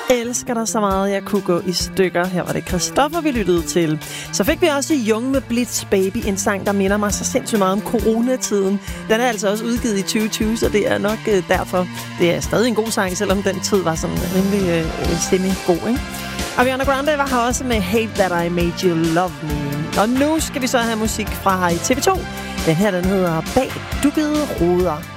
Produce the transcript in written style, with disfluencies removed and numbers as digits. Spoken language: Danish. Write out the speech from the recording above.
Elsker dig så meget, jeg kunne gå i stykker. Her var det Christoffer, vi lyttede til. Så fik vi også Young med Blitz Baby, en sang, der minder mig så sindssygt meget om coronatiden. Den er altså også udgivet i 2020, så det er nok derfor. Det er stadig en god sang, selvom den tid var sådan rimelig semi-god, ikke? Ariana Grande var her også med Hate That I Made You Love Me. Og nu skal vi så have musik fra TV2. Den her, den hedder Bag Dukkede Ruder.